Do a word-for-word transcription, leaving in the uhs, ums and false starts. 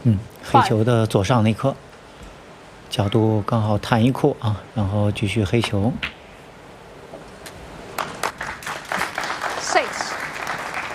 嗯，黑球的左上那颗，角度刚好弹一库啊，然后继续黑球。